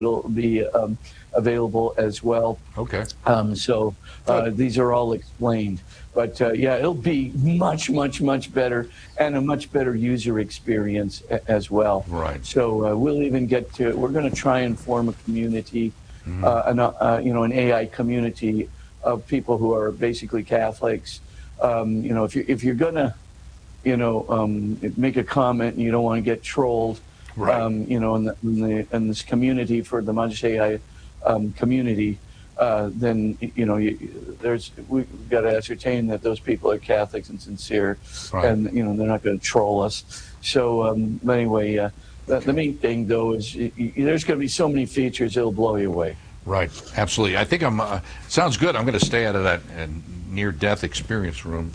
it'll be available as well. Okay. These are all explained. But yeah, it'll be much, much, much better, and a much better user experience as well. Right. So we'll even get to, we're going to try and form a community, an AI community of people who are basically Catholics. If you're going to, make a comment and you don't want to get trolled, right. In this community for the Manjus AI community, then we've got to ascertain that those people are Catholics and sincere, right. and they're not going to troll us. So, but anyway, the main thing though is there's going to be so many features it'll blow you away. Right, absolutely. I think sounds good. I'm going to stay out of that near-death experience room.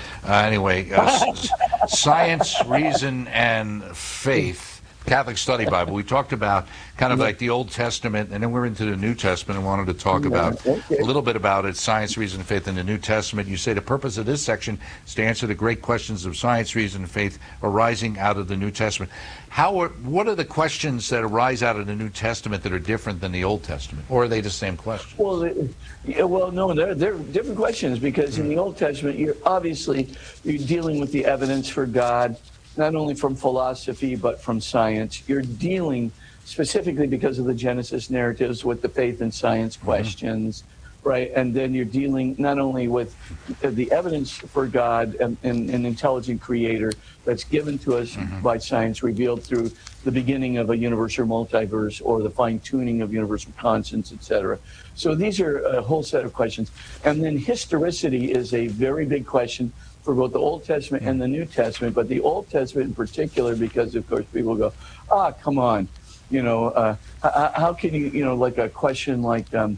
Science, Reason, and Faith. Catholic Study Bible. We talked about kind of like the Old Testament, and then we're into the New Testament and wanted to talk about a little bit about it, science, reason, and faith in the New Testament. You say the purpose of this section is to answer the great questions of science, reason, and faith arising out of the New Testament. What are the questions that arise out of the New Testament that are different than the Old Testament, or are they the same questions? Well, no, they're different questions, because in the Old Testament, you're dealing with the evidence for God, not only from philosophy, but from science. You're dealing specifically because of the Genesis narratives with the faith and science questions, right? And then you're dealing not only with the evidence for God and an intelligent creator that's given to us by science, revealed through the beginning of a universal multiverse or the fine-tuning of universal constants, etc. So these are a whole set of questions. And then historicity is a very big question for both the Old Testament and the New Testament, but the Old Testament in particular, because of course people go, come on, how can you, like a question like, the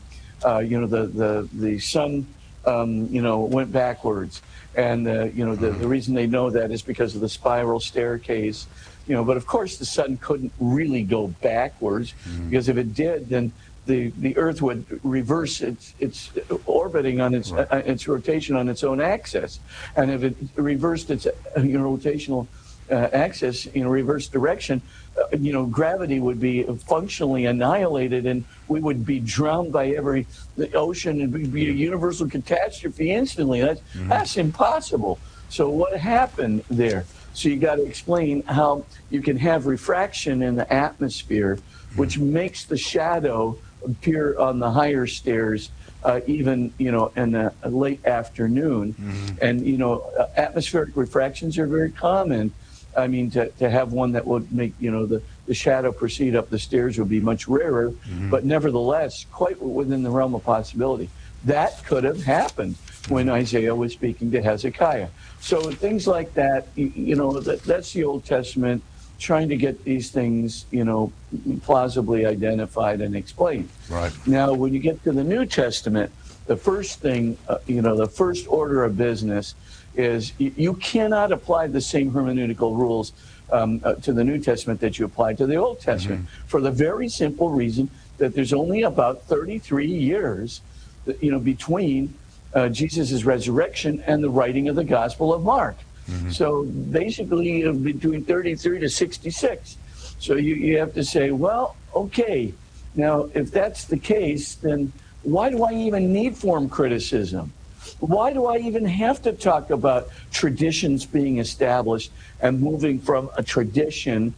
sun, went backwards, and the reason they know that is because of the spiral staircase, but of course the sun couldn't really go backwards, because if it did, then the Earth would reverse its orbiting on its rotation on its own axis, and if it reversed its rotational axis in reverse direction, gravity would be functionally annihilated, and we would be drowned by the ocean, and would be a universal catastrophe instantly. That's impossible. So what happened there? So you got to explain how you can have refraction in the atmosphere, which makes the shadow appear on the higher stairs, even in the late afternoon. And atmospheric refractions are very common. I mean, to have one that would make the shadow proceed up the stairs would be much rarer, but nevertheless quite within the realm of possibility. That could have happened when Isaiah was speaking to Hezekiah. So things like that, that's the Old Testament, trying to get these things, plausibly identified and explained. Right. Now, when you get to the New Testament, the first thing, the first order of business is you cannot apply the same hermeneutical rules to the New Testament that you applied to the Old Testament, for the very simple reason that there's only about 33 years, between Jesus' resurrection and the writing of the Gospel of Mark. So basically between 33 to 66. So you have to say, well, okay, now if that's the case, then why do I even need form criticism? Why do I even have to talk about traditions being established and moving from a tradition,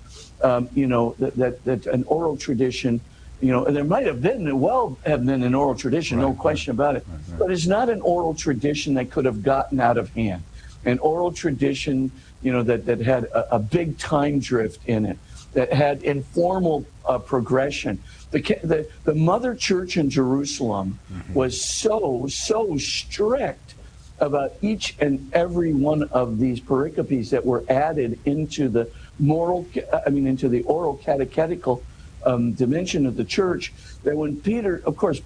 that an oral tradition, and there might have been, an oral tradition, no question about it, but it's not an oral tradition that could have gotten out of hand. An oral tradition, that had a big time drift in it, that had informal progression. The mother church in Jerusalem was so strict about each and every one of these pericopes that were added into the into the oral catechetical dimension of the church, that when Peter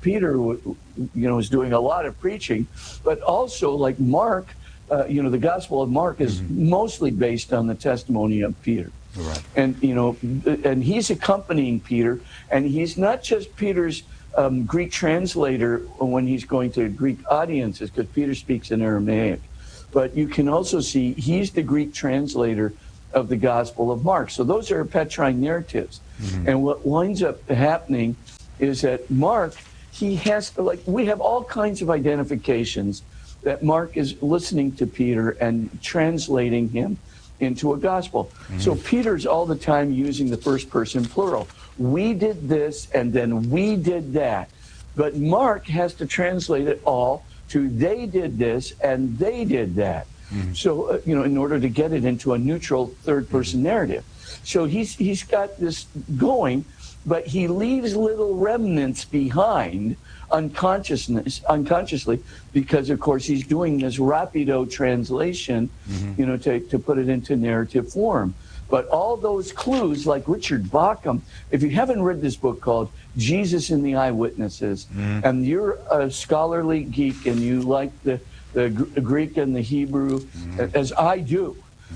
was doing a lot of preaching, but also like Mark, the Gospel of Mark is mostly based on the testimony of Peter. Right. And, and he's accompanying Peter, and he's not just Peter's Greek translator when he's going to Greek audiences, because Peter speaks in Aramaic, but you can also see he's the Greek translator of the Gospel of Mark. So those are Petrine narratives. And what winds up happening is that Mark, he has, like, we have all kinds of identifications that Mark is listening to Peter and translating him into a gospel. So Peter's all the time using the first person plural. We did this, and then we did that. But Mark has to translate it all to they did this, and they did that. So, in order to get it into a neutral third person narrative. So he's got this going, but he leaves little remnants behind unconsciously, because of course he's doing this rapido translation, to put it into narrative form. But all those clues, like Richard Bauckham, if you haven't read this book called Jesus and the Eyewitnesses, and you're a scholarly geek and you like the Greek and the Hebrew, as I do,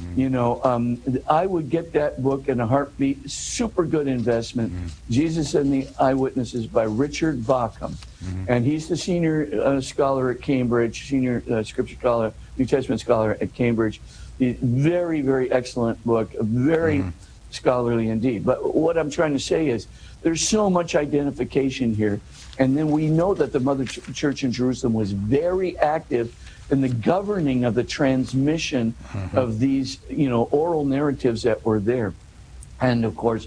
I would get that book in a heartbeat. Super good investment. Jesus and the Eyewitnesses by Richard Bauckham. And he's the senior scholar at Cambridge, senior scripture scholar, New Testament scholar at Cambridge. Very, very excellent book, very scholarly indeed. But what I'm trying to say is there's so much identification here. And then we know that the Mother Church in Jerusalem was very active in the governing of the transmission of these, oral narratives that were there. And of course,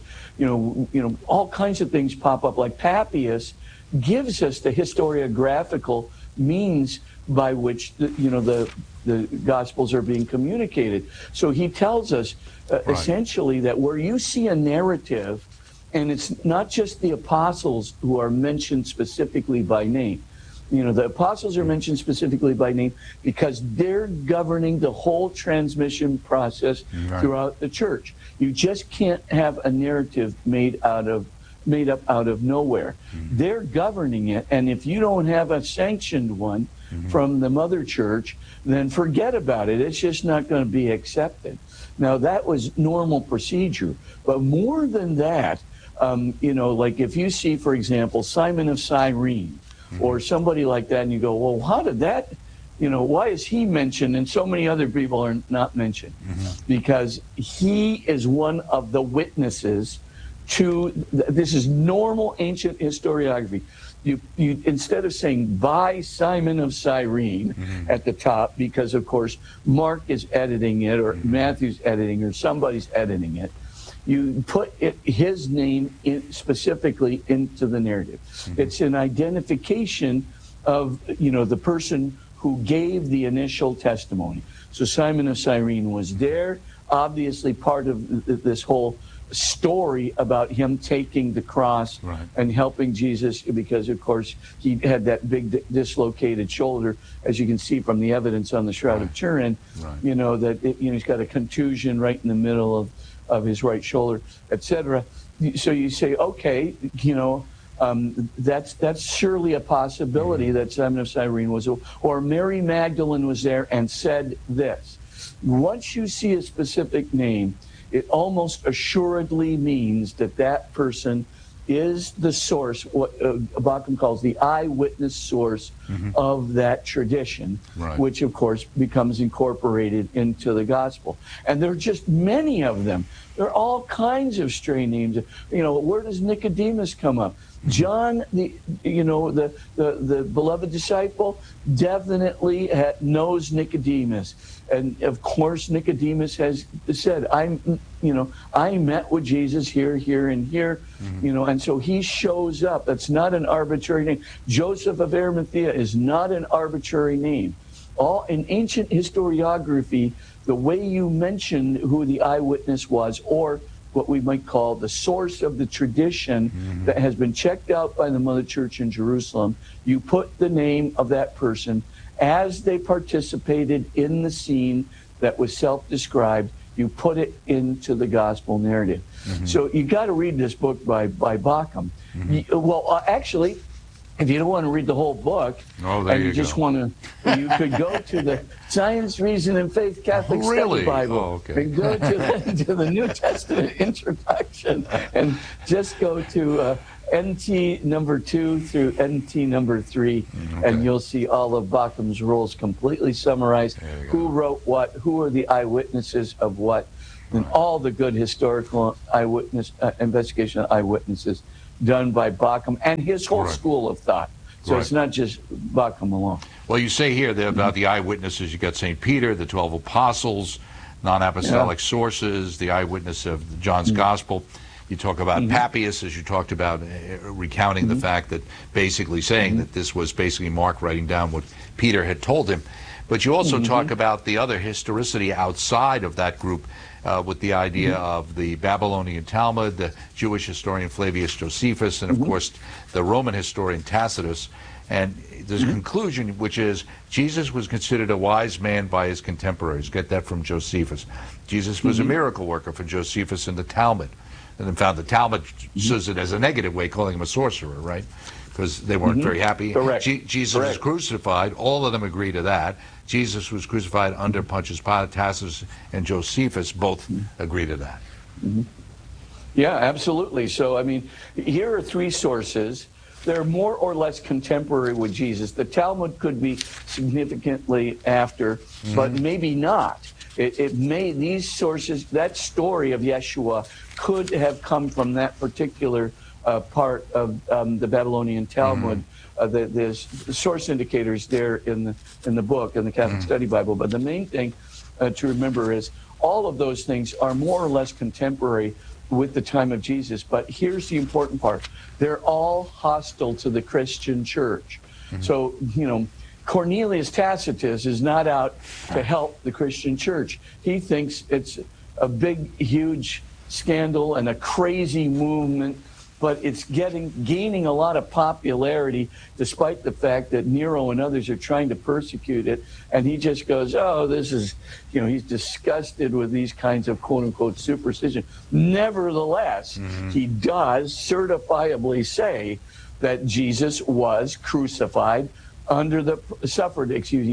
all kinds of things pop up, like Papias gives us the historiographical means by which the Gospels are being communicated. So he tells us essentially that where you see a narrative, and it's not just the apostles who are mentioned specifically by name. The apostles are mentioned specifically by name because they're governing the whole transmission process throughout the church. You just can't have a narrative made up out of nowhere. They're governing it, and if you don't have a sanctioned one from the Mother Church, then forget about it. It's just not going to be accepted. Now, that was normal procedure, but more than that, like if you see, for example, Simon of Cyrene, or somebody like that, and you go, well, how did that, why is he mentioned and so many other people are not mentioned? Because he is one of the witnesses to, this is normal ancient historiography. You instead of saying by Simon of Cyrene at the top, because of course Mark is editing it, or Matthew's editing, or somebody's editing it, you put his name specifically into the narrative. It's an identification of, the person who gave the initial testimony. So Simon of Cyrene was there, obviously part of this whole story about him taking the cross and helping Jesus, because of course he had that big dislocated shoulder, as you can see from the evidence on the Shroud of Turin, that he's got a contusion right in the middle of his right shoulder, etc. So you say, okay, that's surely a possibility that Simon of Cyrene was, or Mary Magdalene was there and said this. Once you see a specific name, it almost assuredly means that person is the source, what Bauckham calls the eyewitness source of that tradition, which of course becomes incorporated into the gospel. And there are just many of them. There are all kinds of stray names. Where does Nicodemus come up? John, the beloved disciple, definitely knows Nicodemus. And of course, Nicodemus has said, I met with Jesus here, here, and here, and so he shows up. That's not an arbitrary name. Joseph of Arimathea is not an arbitrary name. All in ancient historiography, the way you mention who the eyewitness was, or what we might call the source of the tradition that has been checked out by the Mother Church in Jerusalem, you put the name of that person as they participated in the scene that was self-described. You put it into the gospel narrative. So you got to read this book by Bauckham. Actually, if you don't want to read the whole book, and you just want to, you could go to the Science, Reason, and Faith Catholic Study Bible, and go to the New Testament introduction, and just go to NT number 2 through NT number 3, and you'll see all of Bauckham's rules completely summarized. Who wrote what? Who are the eyewitnesses of what? than all the good historical eyewitness investigation of eyewitnesses done by Bauckham and his whole school of thought. So it's not just Bauckham alone. Well, you say here that about the eyewitnesses, you got St. Peter, the 12 apostles, non-apostolic sources, the eyewitness of John's Gospel. You talk about Papias, as you talked about, recounting the fact that basically saying that this was basically Mark writing down what Peter had told him. But you also talk about the other historicity outside of that group with the idea of the Babylonian Talmud, the Jewish historian Flavius Josephus, and of course the Roman historian Tacitus. And there's a conclusion, which is Jesus was considered a wise man by his contemporaries. Get that from Josephus. Jesus was a miracle worker for Josephus in the Talmud. And then found the Talmud says it as a negative way, calling him a sorcerer, right? Because they weren't very happy. Correct. Jesus was crucified. All of them agree to that. Jesus was crucified under Pontius Pilate. Tacitus and Josephus both agree to that. Yeah, absolutely. So, I mean, here are three sources. They're more or less contemporary with Jesus. The Talmud could be significantly after, but maybe not. It may, these sources, that story of Yeshua could have come from that particular part of the Babylonian Talmud. There's source indicators there in the book, in the Catholic Study Bible. But the main thing to remember is all of those things are more or less contemporary with the time of Jesus. But here's the important part. They're all hostile to the Christian church. So, you know, Cornelius Tacitus is not out to help the Christian church. He thinks it's a big, huge scandal and a crazy movement, but it's gaining a lot of popularity despite the fact that Nero and others are trying to persecute it. And he just goes, oh, this is, you know, he's disgusted with these kinds of quote-unquote superstition. Nevertheless, he does certifiably say that Jesus was crucified suffered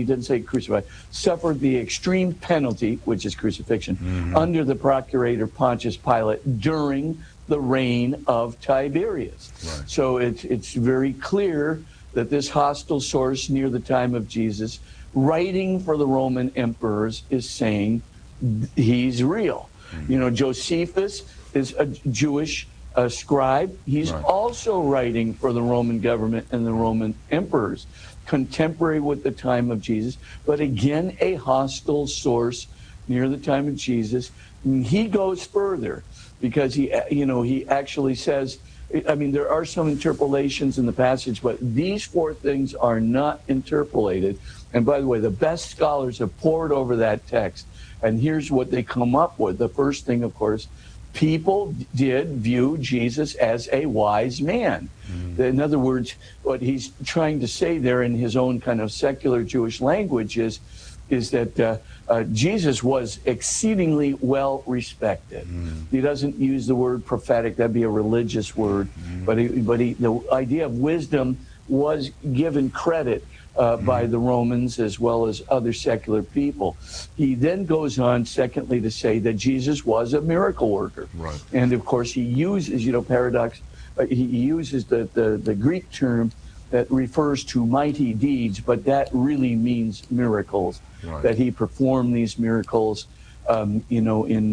the extreme penalty, which is crucifixion, under the procurator Pontius Pilate during the reign of Tiberius. So it's very clear that this hostile source near the time of Jesus, writing for the Roman emperors, is saying he's real. You know, Josephus is a Jewish scribe. He's also writing for the Roman government and the Roman emperors, contemporary with the time of Jesus, but again, a hostile source near the time of Jesus. And he goes further because he actually says, I mean, there are some interpolations in the passage, but these four things are not interpolated. And by the way, the best scholars have pored over that text. And here's what they come up with. The first thing, of course, people did view Jesus as a wise man. In other words, what he's trying to say there in his own kind of secular Jewish language is that Jesus was exceedingly well respected. He doesn't use the word prophetic; that'd be a religious word. But the idea of wisdom was given credit by the Romans as well as other secular people. He then goes on, secondly, to say that Jesus was a miracle worker. And of course, he uses, paradox. He uses the Greek term that refers to mighty deeds, but that really means miracles. That he performed these miracles, in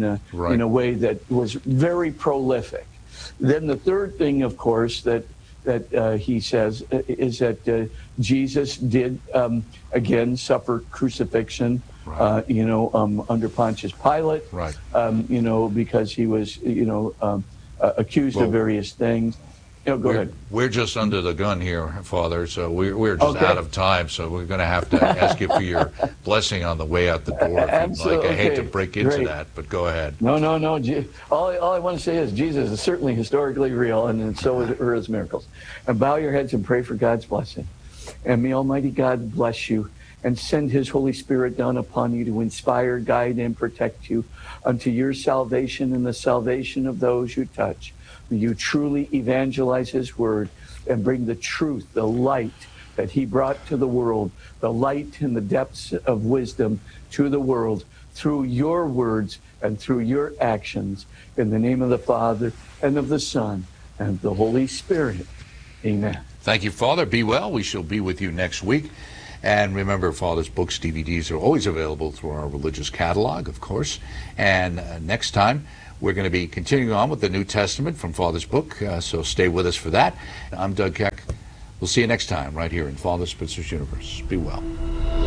a way that was very prolific. Then the third thing, of course, that he says is that Jesus did again suffer crucifixion, under Pontius Pilate, because he was accused of various things. Go ahead. We're just under the gun here, Father, so we're just out of time, so we're going to have to ask you for your blessing on the way out the door. Absolutely. I hate to break into that, but go ahead. No. All I want to say is Jesus is certainly historically real, and so are his miracles. And bow your heads and pray for God's blessing. And may Almighty God bless you and send his Holy Spirit down upon you to inspire, guide, and protect you unto your salvation and the salvation of those you touch. You truly evangelize his word and bring the truth, the light that he brought to the world, the light and the depths of wisdom to the world through your words and through your actions. In the name of the Father and of the Son and of the Holy Spirit. Amen. Thank you, Father. Be well. We shall be with you next week. And remember, Father's books, DVDs are always available through our religious catalog, of course. And next time, we're going to be continuing on with the New Testament from Father's book, so stay with us for that. I'm Doug Keck. We'll see you next time right here in Father Spitzer's Universe. Be well.